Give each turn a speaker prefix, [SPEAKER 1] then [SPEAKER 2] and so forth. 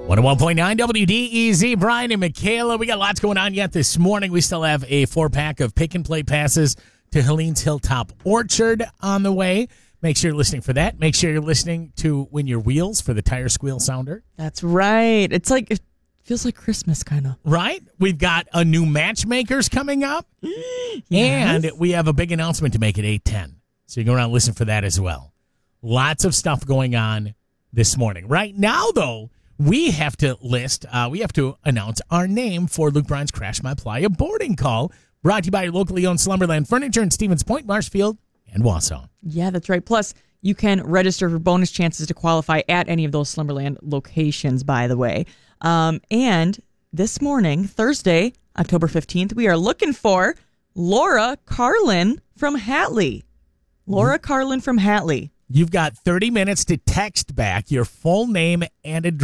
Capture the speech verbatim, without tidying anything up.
[SPEAKER 1] one oh one point nine W D E Z, Brian and Michaela. We got lots going on yet this morning. We still have a four-pack of pick and play passes to Helene's Hilltop Orchard on the way. Make sure you're listening for that. Make sure you're listening to Win Your Wheels for the Tire Squeal Sounder.
[SPEAKER 2] That's right. It's like, it feels like Christmas, kind of.
[SPEAKER 1] Right? We've got a new Matchmakers coming up.
[SPEAKER 2] Yes.
[SPEAKER 1] And we have a big announcement to make at eight ten. So you go around and listen for that as well. Lots of stuff going on this morning. Right now, though, we have to list, uh, we have to announce our name for Luke Bryan's Crash My Playa boarding call, brought to you by your locally owned Slumberland Furniture in Stevens Point, Marshfield, and Wausau.
[SPEAKER 2] Yeah, that's right. Plus, you can register for bonus chances to qualify at any of those Slumberland locations, by the way. Um, and this morning, Thursday, October fifteenth, we are looking for Laura Carlin from Hatley. Laura Carlin from Hatley.
[SPEAKER 1] You've got thirty minutes to text back your full name and address